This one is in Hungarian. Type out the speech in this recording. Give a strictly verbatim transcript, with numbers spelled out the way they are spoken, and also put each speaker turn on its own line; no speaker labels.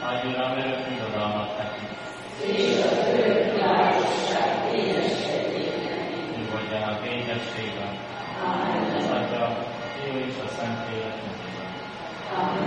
Adj Uram örök nyugodalmat nekik.
És az örök királyság kényességében.
Nyugodjanak békességben.
Amen.
Az Atya, a Fiú és a Szentlélek nevében.
Amen.